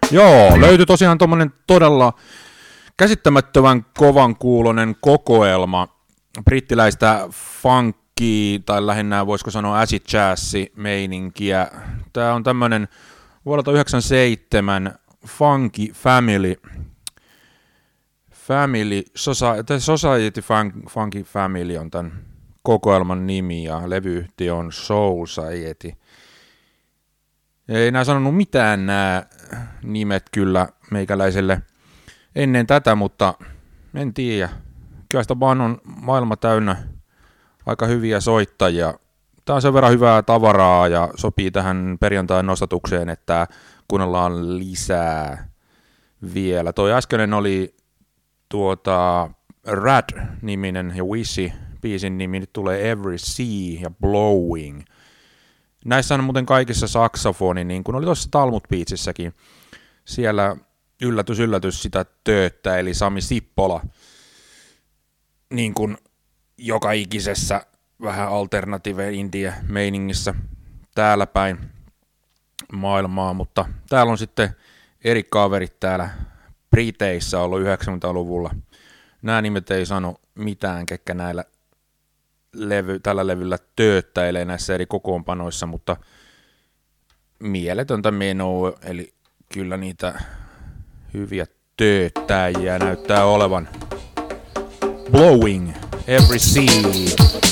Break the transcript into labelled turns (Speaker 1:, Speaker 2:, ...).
Speaker 1: Joo, löytyi tosiaan tommonen todella käsittämättömän kovan kuulonen kokoelma brittiläistä funkia, tai lähinnä voisiko sanoa acid jazz-meininkiä. Tää on tämmönen vuodelta 1997 Funky Society Funky Family on tämän kokoelman nimi, ja levyyhtiö on Soul Society. Ei nää sanonut mitään nämä nimet kyllä meikäläiselle ennen tätä, mutta en tiedä. Kyllä sitä vaan on maailma täynnä aika hyviä soittajia. Tää on sen verran hyvää tavaraa ja sopii tähän perjantain nostatukseen, että kuunnellaan lisää vielä. Toi äskeinen oli Rad-niminen ja Wishy biisin nimi, nyt tulee Every Sea ja Blowing. Näissä on muuten kaikissa saksofoni, niin kuin oli tuossa Talmud Beatsissäkin. Siellä yllätys sitä tööttä, eli Sami Sippola, niin kuin joka ikisessä vähän alternative indie meiningissä täällä päin maailmaa, mutta täällä on sitten eri kaverit täällä Briteissä ollut 90-luvulla. Nämä nimet ei sano mitään, ketkä tällä levyllä tööttäilee näissä eri kokoonpanoissa, mutta mieletöntä menoa, eli kyllä niitä hyviä tööttäjiä näyttää olevan. Blowing, Every Sea.